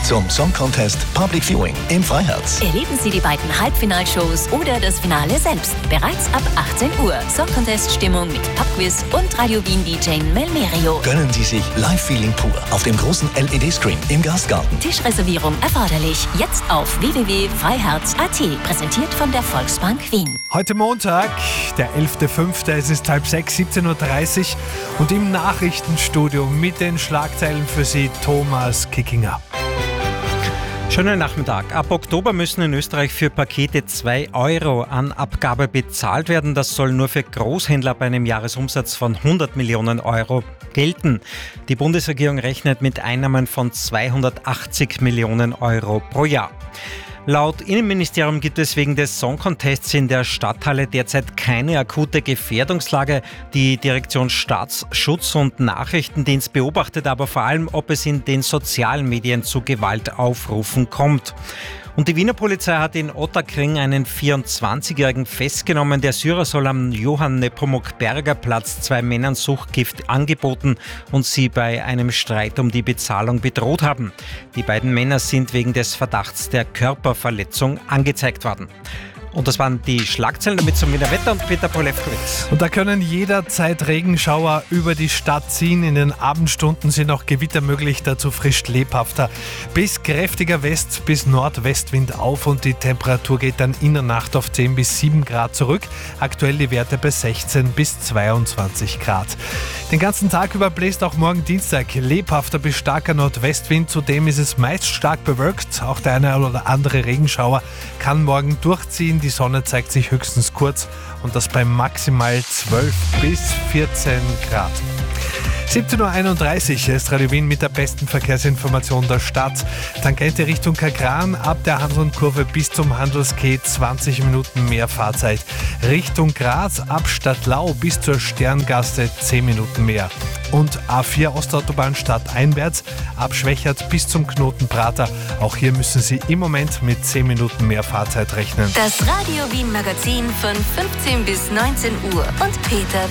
zum Song Contest Public Viewing im Freiherz. Erleben Sie die beiden Halbfinalshows oder das Finale selbst. Bereits ab 18 Uhr. Song Contest Stimmung mit Pubquiz und Radio Wien DJ Melmerio. Gönnen Sie sich Live-Feeling pur auf dem großen LED-Screen im Gastgarten. Tischreservierung erforderlich. Jetzt auf www.freiherz.at. Präsentiert von der Volksbank Wien. Heute Montag, der 11.05., es ist 5:30, 17.30 Uhr und im Nachrichtenstudio mit den Schlagzeilen für Sie Thomas Kickinger. Schönen Nachmittag. Ab Oktober müssen in Österreich für Pakete 2 Euro an Abgabe bezahlt werden. Das soll nur für Großhändler bei einem Jahresumsatz von 100 Millionen Euro gelten. Die Bundesregierung rechnet mit Einnahmen von 280 Millionen Euro pro Jahr. Laut Innenministerium gibt es wegen des Song Contests in der Stadthalle derzeit keine akute Gefährdungslage. Die Direktion Staatsschutz und Nachrichtendienst beobachtet aber vor allem, ob es in den sozialen Medien zu Gewaltaufrufen kommt. Und die Wiener Polizei hat in Ottakring einen 24-Jährigen festgenommen. Der Syrer soll am Johann-Nepomuk-Berger-Platz 2 Männern Suchtgift angeboten und sie bei einem Streit um die Bezahlung bedroht haben. Die beiden Männer sind wegen des Verdachts der Körperverletzung angezeigt worden. Und das waren die Schlagzeilen, damit zum Wiener Wetter und Peter Polewkowitz. Und da können jederzeit Regenschauer über die Stadt ziehen. In den Abendstunden sind auch Gewitter möglich, dazu frisch lebhafter. Bis kräftiger West- bis Nordwestwind auf und die Temperatur geht dann in der Nacht auf 10 bis 7 Grad zurück. Aktuell die Werte bei 16 bis 22 Grad. Den ganzen Tag über bläst auch morgen Dienstag lebhafter bis starker Nordwestwind. Zudem ist es meist stark bewölkt. Auch der eine oder andere Regenschauer kann morgen durchziehen. Die Sonne zeigt sich höchstens kurz und das bei maximal 12 bis 14 Grad. 17.31 Uhr ist Radio Wien mit der besten Verkehrsinformation der Stadt. Tangente Richtung Kagran, ab der Handeln-Kurve bis zum Handelsquai 20 Minuten mehr Fahrzeit. Richtung Graz, ab Stadtlau bis zur Sterngasse 10 Minuten mehr. Und A4 Ostautobahn stadteinwärts, ab Schwächert bis zum Knoten Prater. Auch hier müssen Sie im Moment mit 10 Minuten mehr Fahrzeit rechnen. Das Radio Wien Magazin von 15 bis 19 Uhr und Peter